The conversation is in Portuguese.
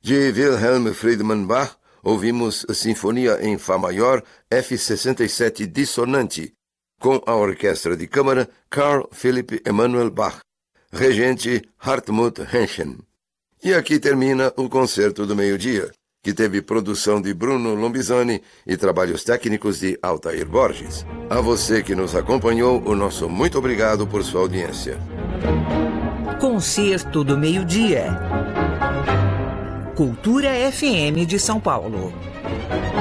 De Wilhelm Friedman Bach, ouvimos a Sinfonia em Fá Maior F67 Dissonante, com a Orquestra de Câmara Carl Philipp Emanuel Bach, regente Hartmut Henschen. E aqui termina o Concerto do Meio-Dia, que teve produção de Bruno Lombizani e trabalhos técnicos de Altair Borges. A você que nos acompanhou, o nosso muito obrigado por sua audiência. Concerto do Meio-Dia. Cultura FM de São Paulo.